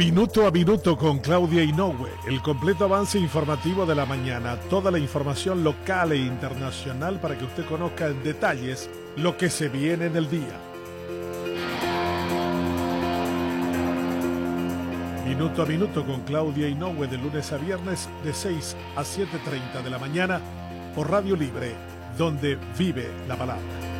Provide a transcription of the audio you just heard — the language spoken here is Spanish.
Minuto a minuto con Claudia Inoue, el completo avance informativo de la mañana, toda la información local e internacional para que usted conozca en detalles lo que se viene en el día. Minuto a minuto con Claudia Inoue de lunes a viernes de 6 a 7:30 de la mañana por Radio Libre, donde vive la palabra.